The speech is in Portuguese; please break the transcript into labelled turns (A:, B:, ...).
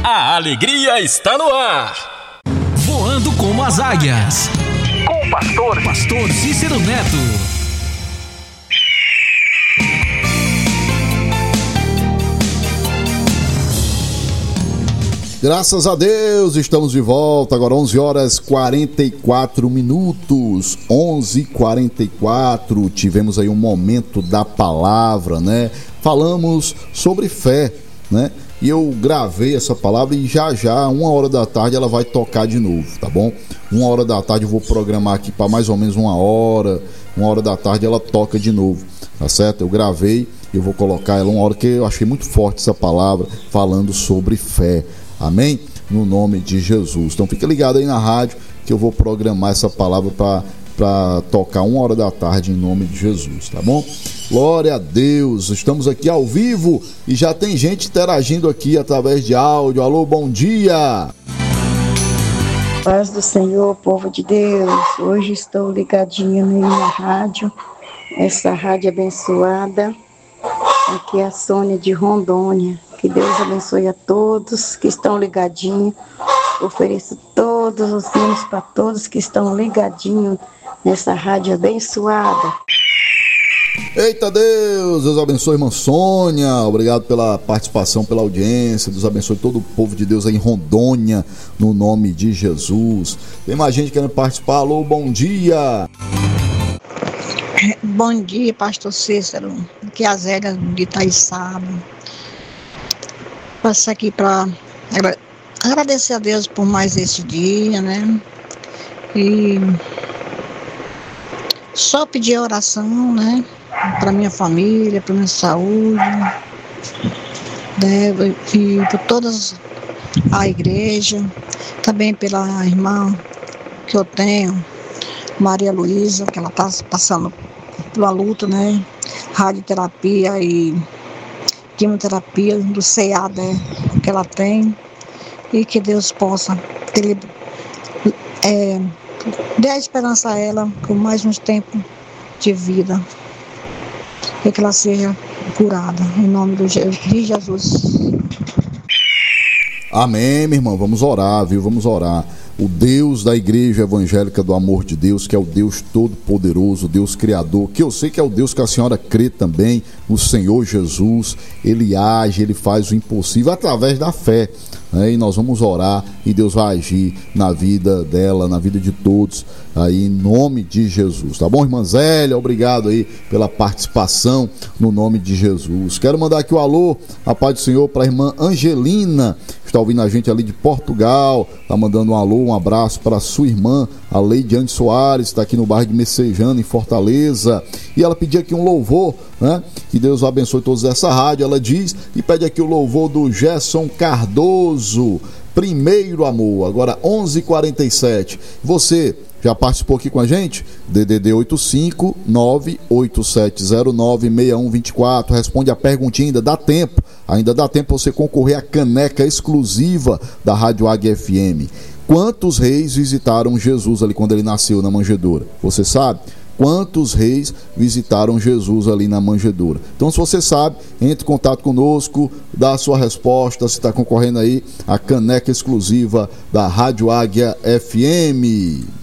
A: A alegria está no ar.
B: Voando como as águias.
A: Com o pastor
B: Cícero Neto.
C: Graças a Deus, estamos de volta, agora 11 horas 44 minutos, 11h44, tivemos aí um momento da palavra, né? Falamos sobre fé, né? E eu gravei essa palavra e já, 1h da tarde, ela vai tocar de novo, tá bom? 1h da tarde eu vou programar aqui para mais ou menos 1h da tarde ela toca de novo, tá certo? Eu gravei, eu vou colocar ela 1h, que eu achei muito forte essa palavra, falando sobre fé. Amém? No nome de Jesus. Então fica ligado aí na rádio que eu vou programar essa palavra para tocar 1h da tarde em nome de Jesus, tá bom? Glória a Deus. Estamos aqui ao vivo e já tem gente interagindo aqui através de áudio. Alô, bom dia!
D: Paz do Senhor, povo de Deus. Hoje estou ligadinha aí na rádio, essa rádio abençoada. Aqui é a Sônia de Rondônia. Que Deus abençoe a todos que estão ligadinhos. Ofereço todos os hinos para todos que estão ligadinhos nessa rádio abençoada.
C: Eita Deus! Deus abençoe, irmã Sônia. Obrigado pela participação, pela audiência. Deus abençoe todo o povo de Deus aí em Rondônia, no nome de Jesus. Tem mais gente querendo participar. Alô, bom dia!
E: Bom dia, pastor Cícero. Aqui é a Zélia de Itaiçaba. Passar aqui para agradecer a Deus por mais esse dia, né? E só pedir oração, né? Para minha família, para minha saúde, né? E por todas a igreja, também pela irmã que eu tenho, Maria Luísa, que ela está passando pela luta, né? Radioterapia e quimioterapia do CA, né, que ela tem, e que Deus possa dar a esperança a ela por mais uns tempos de vida e que ela seja curada em nome de Jesus.
C: Amém, minha irmã, vamos orar, viu? Vamos orar. O Deus da Igreja Evangélica do Amor de Deus, que é o Deus Todo-Poderoso, o Deus Criador, que eu sei que é o Deus que a senhora crê também, o Senhor Jesus, Ele age, Ele faz o impossível através da fé, né? E nós vamos orar e Deus vai agir na vida dela, na vida de todos, aí em nome de Jesus, tá bom, irmã Zélia? Obrigado aí pela participação no nome de Jesus. Quero mandar aqui o alô, a paz do Senhor, para a irmã Angelina, está ouvindo a gente ali de Portugal, tá mandando um alô, um abraço para sua irmã, a Leidiane Soares, está aqui no bairro de Messejana, em Fortaleza, e ela pediu aqui um louvor, né? Que Deus abençoe todos dessa rádio, ela diz, e pede aqui o louvor do Gerson Cardoso, Primeiro Amor. Agora 11h47, você já participou aqui com a gente? DDD 85987096124. Responde a perguntinha, ainda dá tempo você concorrer à caneca exclusiva da Rádio Águia FM. Quantos reis visitaram Jesus ali quando ele nasceu na manjedoura? Você sabe? Quantos reis visitaram Jesus ali na manjedoura? Então, se você sabe, entre em contato conosco, dá a sua resposta, se está concorrendo aí à caneca exclusiva da Rádio Águia FM.